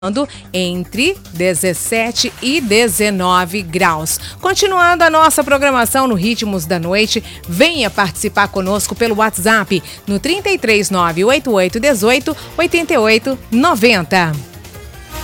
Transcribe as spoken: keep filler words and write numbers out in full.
entre dezessete e dezenove graus. Continuando a nossa programação no Ritmos da Noite, venha participar conosco pelo WhatsApp no trinta e três, nove oito oito, dezoito, oitenta e oito, noventa.